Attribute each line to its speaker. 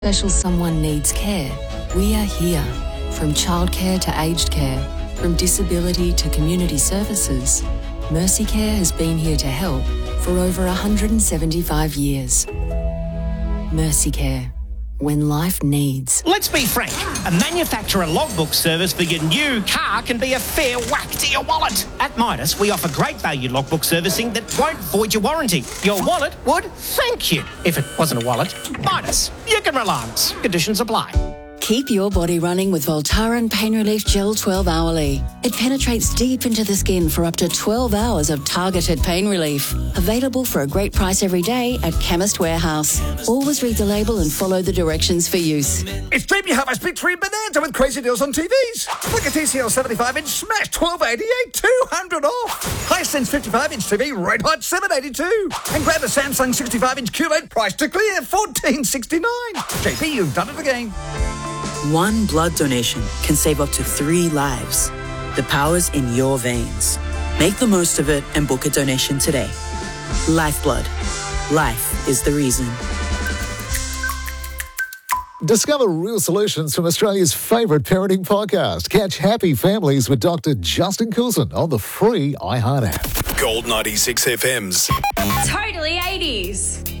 Speaker 1: special someone needs care, we are here. From childcare to aged care, from disability to community services, Mercy Care has been here to help for over 175 years. Mercy Care, when life needs.
Speaker 2: Let's be frank, a manufacturer logbook service for your new car can be a fair whack to your wallet. At Midas, we offer great value logbook servicing that won't void your warranty. Your wallet would thank you. If it wasn't a wallet, Midas, you can rely on us. Conditions apply.
Speaker 3: Keep your body running with Voltaren Pain Relief Gel 12 Hourly. It penetrates deep into the skin for up to 12 hours of targeted pain relief. Available for a great price every day at Chemist Warehouse. Always read the label and follow the directions for use.
Speaker 4: It's Jamie Harper's Big 3 Bonanza with crazy deals on TVs. Like a TCL 75-inch Smash, $12.88, 200 off. Hisense 55-inch TV, Red Hot, $7.82. And grab a Samsung 65-inch QLED, price to clear, $14.69. JP, you've done it again.
Speaker 5: One blood donation can save up to 3 lives. The power's in your veins. Make the most of it and book a donation today. Lifeblood. Life is the reason.
Speaker 6: Discover real solutions from Australia's favourite parenting podcast. Catch Happy Families with Dr. Justin Coulson on the free iHeart app.
Speaker 7: Gold 96 FM's
Speaker 8: Totally 80s.